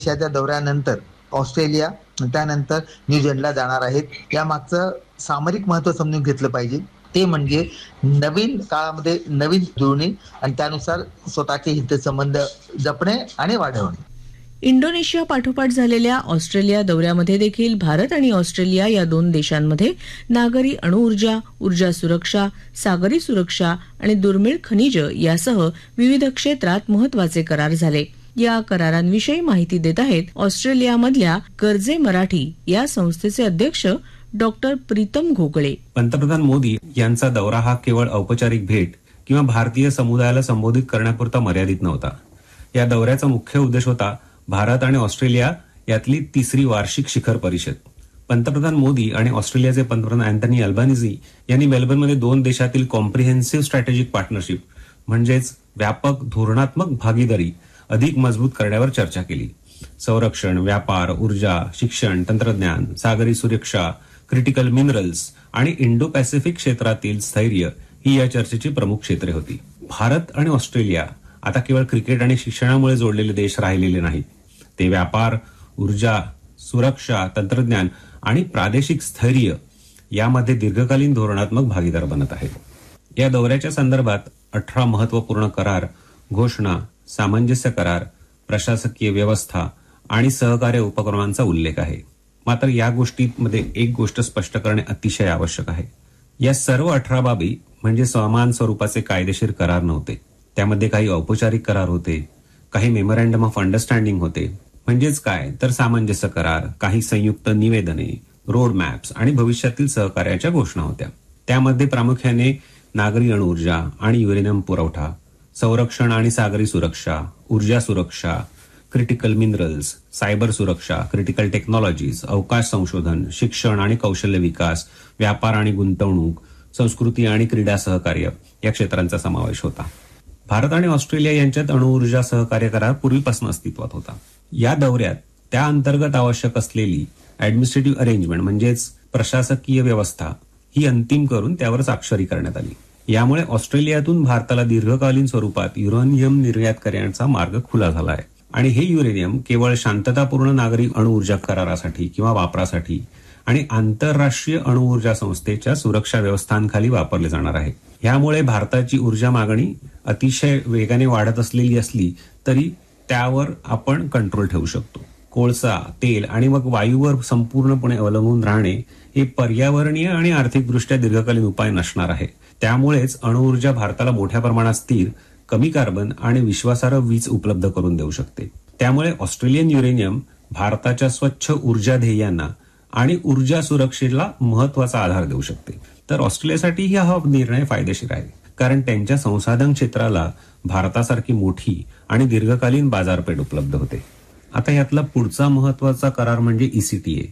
देशाच्या दौऱ्यानंतर ऑस्ट्रेलिया त्यानंतर न्यूझीलंडला जाणार आहेत. या मागचं सामरिक महत्त्व समजून घेतलं पाहिजे. ते म्हणजे नवीन काळामध्ये नवीन जुळणी आणि त्यानुसार स्वतःचे हितसंबंध जपणे आणि वाढवणे. इंडोनेशिया पाठोपाठ झालेल्या ऑस्ट्रेलिया दौऱ्यामध्ये देखील भारत आणि ऑस्ट्रेलिया या दोन देशांमध्ये नागरी अणुऊर्जा, ऊर्जा सुरक्षा, सागरी सुरक्षा आणि दुर्मिळ खनिज यासह विविध क्षेत्रात महत्वाचे करार झाले. या करारांविषयी माहिती देत आहेत ऑस्ट्रेलियामधल्या गर्जे मराठी या संस्थेचे अध्यक्ष डॉक्टर प्रीतम घोगळे. पंतप्रधान मोदी यांचा दौरा हा केवळ औपचारिक भेट किंवा भारतीय समुदायाला संबोधित करण्यापुरता मर्यादित नव्हता. या दौऱ्याचा मुख्य उद्देश होता भारत आणि ऑस्ट्रेलिया यातली तिसरी वार्षिक शिखर परिषद. पंतप्रधान मोदी आणि ऑस्ट्रेलियाचे पंतप्रधान अँथनी अल्बानिझी यांनी मेलबर्नमध्ये दोन देशातील कॉम्प्रिहेन्सिव्ह स्ट्रॅटेजिक पार्टनरशिप म्हणजेच व्यापक धोरणात्मक भागीदारी अधिक मजबूत करण्यावर चर्चा केली. संरक्षण, व्यापार, ऊर्जा, शिक्षण, तंत्रज्ञान, सागरी सुरक्षा, क्रिटिकल मिनरल्स आणि इंडो पॅसिफिक क्षेत्रातील स्थैर्य ही या चर्चेची प्रमुख क्षेत्रे होती. भारत आणि ऑस्ट्रेलिया आता केवळ क्रिकेट आणि शिक्षणामुळे जोडलेले देश राहिलेले नाहीत. ते व्यापार, ऊर्जा, सुरक्षा, तंत्रज्ञान आणि प्रादेशिक स्थैर्य यामध्ये दीर्घकालीन धोरणात्मक भागीदार बनत आहेत. या दौऱ्याच्या संदर्भात 18 महत्वपूर्ण करार, घोषणा, सामंजस्य करार, प्रशासकीय व्यवस्था आणि सहकार्य उपक्रमांचा उल्लेख आहे. मात्र या गोष्टींमध्ये एक गोष्ट स्पष्ट करणे अतिशय आवश्यक आहे. या सर्व 18 बाबी म्हणजे समान स्वरूपाचे कायदेशीर करार नव्हते. त्यामध्ये काही औपचारिक करार होते, काही मेमोरँडम ऑफ अंडरस्टँडिंग होते. म्हणजेच काय तर सामंजस्य करार, काही संयुक्त निवेदने, रोड मॅप्स आणि भविष्यातील सहकार्याच्या घोषणा होत्या. त्यामध्ये प्रामुख्याने नागरी अणुऊर्जा आणि युरेनियम पुरवठा, संरक्षण आणि सागरी सुरक्षा, ऊर्जा सुरक्षा, क्रिटिकल मिनरल्स, सायबर सुरक्षा, क्रिटिकल टेक्नॉलॉजीज, अवकाश संशोधन, शिक्षण आणि कौशल्य विकास, व्यापार आणि गुंतवणूक, संस्कृती आणि क्रीडा सहकार्य या क्षेत्रांचा समावेश होता. भारत आणि ऑस्ट्रेलिया यांच्यात अणुऊर्जा सहकार्य करार पूर्वीपासून अस्तित्वात होता. या दौऱ्यात त्या अंतर्गत आवश्यक असलेली ऍडमिनिस्ट्रेटिव्ह अरेंजमेंट म्हणजेच प्रशासकीय व्यवस्था ही अंतिम करून त्यावर स्वाक्षरी करण्यात आली. यामुळे ऑस्ट्रेलियातून भारताला दीर्घकालीन स्वरूपात युरेनियम निर्यात करण्याचा मार्ग खुला झाला आहे आणि हे युरेनियम केवळ शांततापूर्ण नागरी अणुऊर्जा करारासाठी किंवा वापरासाठी आणि आंतरराष्ट्रीय अणुऊर्जा संस्थेच्या सुरक्षा व्यवस्थांखाली वापरले जाणार आहे. यामुळे भारताची ऊर्जा मागणी अतिशय वेगाने वाढत असली तरी त्यावर आपण कंट्रोल ठेवू शकतो. कोळसा, तेल आणि मग वायूवर संपूर्णपणे अवलंबून राहणे हे पर्यावरणीय आणि आर्थिकदृष्ट्या दीर्घकालीन उपाय नसणार आहे. त्यामुळेच अणुऊर्जा भारताला मोठ्या प्रमाणात स्थिर, कमी कार्बन आणि विश्वासार्ह वीज उपलब्ध करून देऊ शकते. त्यामुळे ऑस्ट्रेलियन युरेनियम भारताच्या स्वच्छ ऊर्जा ध्येयांना आणि ऊर्जा सुरक्षेला महत्वाचा आधार देऊ शकते. तर ऑस्ट्रेलियासाठी हा निर्णय फायदेशीर आहे, कारण त्यांच्या संसाधन क्षेत्राला भारतासारखी मोठी आणि दीर्घकालीन बाजारपेठ उपलब्ध होते. आता यातला पुढचा महत्वाचा करार म्हणजे ECTA.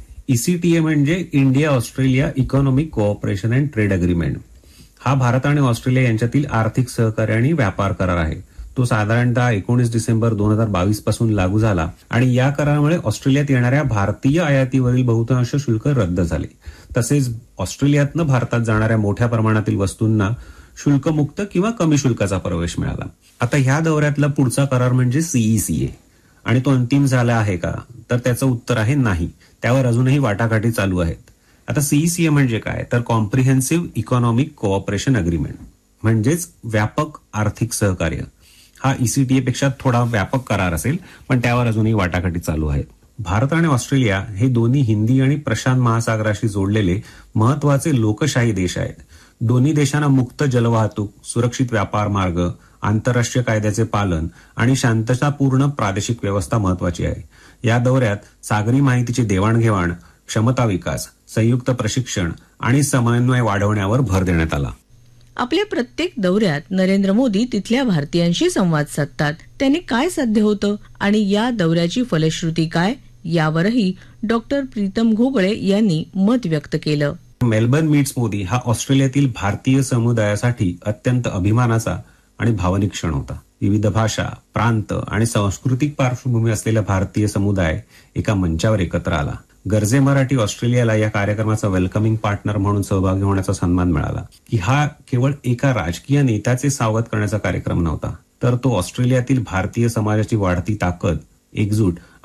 ECTA म्हणजे India Australia economic cooperation and trade agreement. हा भारत आणि ऑस्ट्रेलिया यांच्यातील आर्थिक सहकार्य आणि व्यापार करार आहे. तो साधारणतः 19 डिसेंबर 2022 पासून लागू झाला आणि या करारामुळे ऑस्ट्रेलियात येणाऱ्या भारतीय आयातीवरील बहुतांश शुल्क रद्द झाले. तसेच ऑस्ट्रेलियातनं भारतात जाणाऱ्या मोठ्या प्रमाणातील वस्तूंना शुल्कमुक्त किंवा कमी शुल्काचा प्रवेश मिळाला. आता ह्या दौऱ्यातला पुढचा करार म्हणजे CECA आणि तो अंतिम झाला आहे का तर त्याचं उत्तर आहे नाही. त्यावर अजूनही वाटाघाटी चालू आहेत. आता CECA म्हणजे काय तर कॉम्प्रिहेन्सिव्ह इकॉनॉमिक कोऑपरेशन अग्रीमेंट म्हणजेच व्यापक आर्थिक सहकार्य. हा ECTA पेक्षा थोडा व्यापक करार असेल, पण त्यावर अजूनही वाटाघाटी चालू आहेत. भारत आणि ऑस्ट्रेलिया हे दोन्ही हिंदी आणि प्रशांत महासागराशी जोडलेले महत्वाचे लोकशाही देश आहेत. दोन्ही देशांना मुक्त जलवाहतूक, सुरक्षित व्यापार मार्ग, आंतरराष्ट्रीय कायद्याचे पालन आणि शांततापूर्ण प्रादेशिक व्यवस्था महत्वाची आहे. या दौऱ्यात सागरी माहितीची देवाणघेवाण, क्षमता विकास, संयुक्त प्रशिक्षण आणि समन्वय वाढवण्यावर भर देण्यात आला. आपल्या प्रत्येक दौऱ्यात नरेंद्र मोदी तिथल्या भारतीयांशी संवाद साधतात. त्यांनी काय साध्य होतं आणि या दौऱ्याची फलश्रुती काय यावरही डॉक्टर प्रीतम घोगळे यांनी मत व्यक्त केलं. मेलबर्न मीट्स मोदी हा ऑस्ट्रेलियातील भारतीय समुदायासाठी अत्यंत अभिमानाचा आणि भावनिक क्षण होता. विविध भाषा, प्रांत आणि सांस्कृतिक पार्श्वभूमी असलेला भारतीय समुदाय एका मंचावर एकत्र आला. गर्जे मराठी ऑस्ट्रेलियाला या कार्यक्रमाचा वेलकमिंग पार्टनर म्हणून सहभागी होण्याचा सन्मान मिळाला. की हा केवळ एका राजकीय नेत्याचे स्वागत करण्याचा कार्यक्रम नव्हता, तर तो ऑस्ट्रेलियातील भारतीय समाजाची वाढती ताकद एकजूट